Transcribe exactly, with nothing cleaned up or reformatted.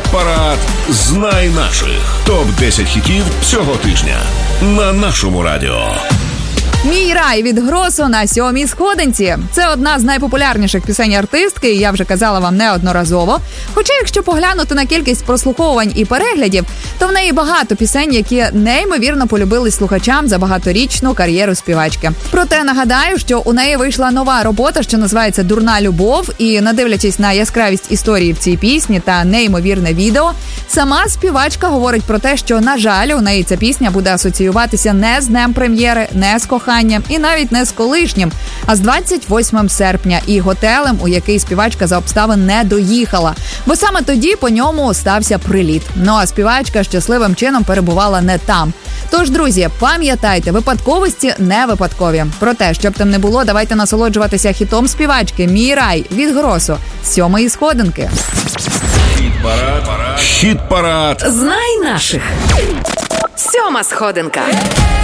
Хіт-парад «Знай наших». топ десять хітів цього тижня на нашому радіо. «Мій рай» від Гросу на сьомій сходинці. Це одна з найпопулярніших пісень артистки, і я вже казала вам неодноразово. Хоча, якщо поглянути на кількість прослуховувань і переглядів, то в неї багато пісень, які неймовірно полюбились слухачам за багаторічну кар'єру співачки. Проте нагадаю, що у неї вийшла нова робота, що називається «Дурна любов», і, надивлячись на яскравість історії в цій пісні та неймовірне відео, сама співачка говорить про те, що, на жаль, у неї ця пісня буде асоціюватися не з днем прем'єри, не з коханням, і навіть не з колишнім, а з двадцять восьмого серпня і готелем, у який співачка за обставин не доїхала. Бо саме тоді по ньому стався приліт. Ну а співачка щасливим чином перебувала не там. Тож, друзі, пам'ятайте, випадковості не випадкові. Проте, щоб там не було, давайте насолоджуватися хітом співачки «Мій рай» від Гросу з сьомої сходинки. Хіт-парад. Хіт-парад. «Знай наших». Сьома сходинка.